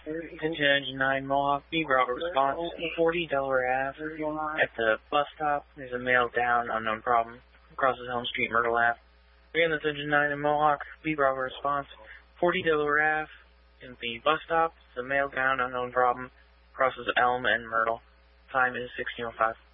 Attention Engine 9 Mohawk, B Bravo response, 40 Delaware Ave. At the bus stop, there's a male down, unknown problem. Crosses Elm Street, Myrtle Ave. Again, that's Engine 9 in Mohawk, B Bravo response, 40 Delaware Ave. In the bus stop, there's a male down, unknown problem. Crosses Elm and Myrtle. Time is 16:05.